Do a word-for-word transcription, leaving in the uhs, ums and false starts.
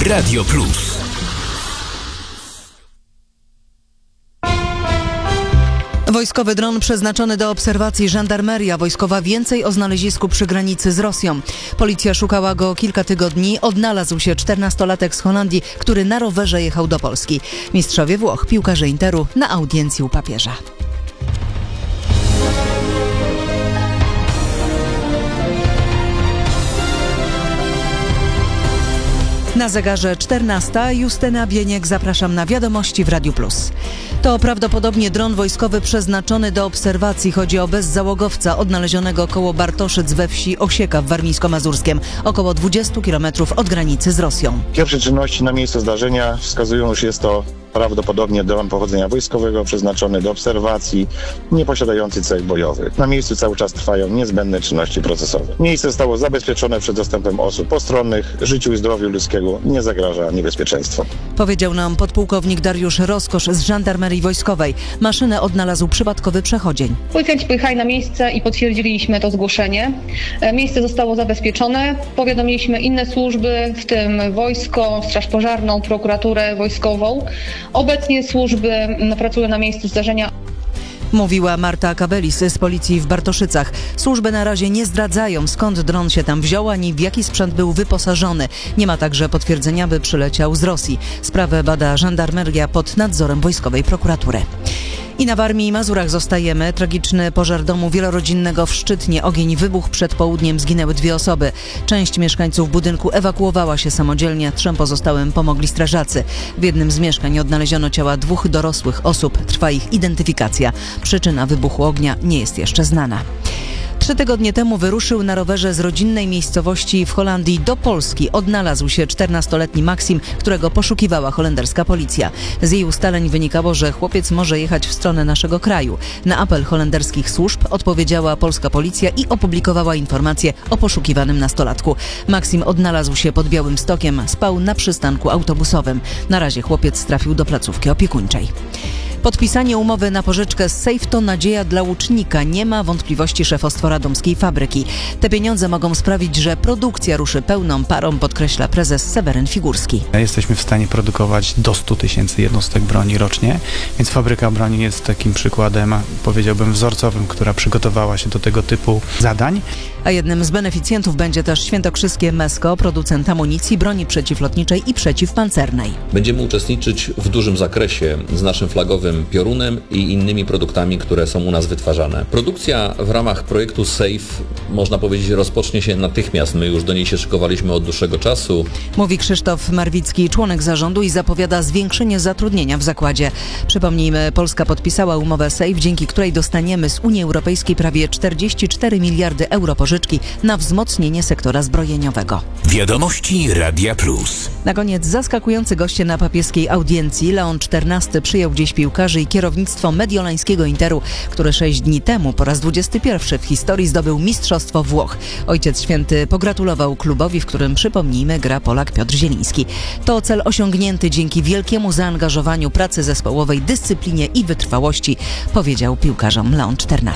Radio Plus. Wojskowy dron przeznaczony do obserwacji. Żandarmeria wojskowa więcej o znalezisku przy granicy z Rosją. Policja szukała go kilka tygodni. Odnalazł się czternastolatek z Holandii, który na rowerze jechał do Polski. Mistrzowie Włoch, piłkarze Interu na audiencji u papieża. Na zegarze czternasta. Justyna Wieniek, zapraszam na wiadomości w Radiu Plus. To prawdopodobnie dron wojskowy przeznaczony do obserwacji. Chodzi o bezzałogowca odnalezionego koło Bartoszyc we wsi Osieka w Warmińsko-Mazurskiem, około dwudziestu kilometrów od granicy z Rosją. Pierwsze czynności na miejscu zdarzenia wskazują, że jest to prawdopodobnie dron pochodzenia wojskowego przeznaczony do obserwacji, nie posiadający cech bojowych. Na miejscu cały czas trwają niezbędne czynności procesowe. Miejsce zostało zabezpieczone przed dostępem osób postronnych. Życiu i zdrowiu ludzkiego nie zagraża niebezpieczeństwo. Powiedział nam podpułkownik Dariusz Roskosz z Żandarmerii Wojskowej. Maszynę odnalazł przypadkowy przechodzień. Policjanci pojechali na miejsce i potwierdziliśmy to zgłoszenie. Miejsce zostało zabezpieczone. Powiadomiliśmy inne służby, w tym wojsko, straż pożarną, prokuraturę wojskową. Obecnie służby pracują na miejscu zdarzenia. Mówiła Marta Kabelis z policji w Bartoszycach. Służby na razie nie zdradzają, skąd dron się tam wziął, ani w jaki sprzęt był wyposażony. Nie ma także potwierdzenia, by przyleciał z Rosji. Sprawę bada żandarmeria pod nadzorem wojskowej prokuratury. I na Warmii i Mazurach zostajemy. Tragiczny pożar domu wielorodzinnego w Szczytnie. Ogień wybuchł przed południem, zginęły dwie osoby. Część mieszkańców budynku ewakuowała się samodzielnie, trzem pozostałym pomogli strażacy. W jednym z mieszkań odnaleziono ciała dwóch dorosłych osób. Trwa ich identyfikacja. Przyczyna wybuchu ognia nie jest jeszcze znana. Trzy tygodnie temu wyruszył na rowerze z rodzinnej miejscowości w Holandii do Polski. Odnalazł się czternastoletni Maksim, którego poszukiwała holenderska policja. Z jej ustaleń wynikało, że chłopiec może jechać w stronę naszego kraju. Na apel holenderskich służb odpowiedziała polska policja i opublikowała informację o poszukiwanym nastolatku. Maksim odnalazł się pod Białymstokiem, spał na przystanku autobusowym. Na razie chłopiec trafił do placówki opiekuńczej. Podpisanie umowy na pożyczkę z Safe to nadzieja dla łucznika. Nie ma wątpliwości szefostwo radomskiej fabryki. Te pieniądze mogą sprawić, że produkcja ruszy pełną parą, podkreśla prezes Seweryn Figurski. Jesteśmy w stanie produkować do stu tysięcy jednostek broni rocznie, więc fabryka broni jest takim przykładem, powiedziałbym, wzorcowym, która przygotowała się do tego typu zadań. A jednym z beneficjentów będzie też świętokrzyskie Mesko, producent amunicji, broni przeciwlotniczej i przeciwpancernej. Będziemy uczestniczyć w dużym zakresie z naszym flagowym piorunem i innymi produktami, które są u nas wytwarzane. Produkcja w ramach projektu SAFE, można powiedzieć, rozpocznie się natychmiast. My już do niej się szykowaliśmy od dłuższego czasu. Mówi Krzysztof Marwicki, członek zarządu, i zapowiada zwiększenie zatrudnienia w zakładzie. Przypomnijmy, Polska podpisała umowę SAFE, dzięki której dostaniemy z Unii Europejskiej prawie czterdzieści cztery miliardy euro pożyczki na wzmocnienie sektora zbrojeniowego. Wiadomości Radia Plus. Na koniec zaskakujący goście na papieskiej audiencji. Leon czternasty przyjął dziś piłkarzy i kierownictwo mediolańskiego Interu, który sześć dni temu po raz dwudziesty pierwszy w historii zdobył Mistrzostwo Włoch. Ojciec Święty pogratulował klubowi, w którym, przypomnijmy, gra Polak Piotr Zieliński. To cel osiągnięty dzięki wielkiemu zaangażowaniu, pracy zespołowej, dyscyplinie i wytrwałości, powiedział piłkarzom Leon czternasty.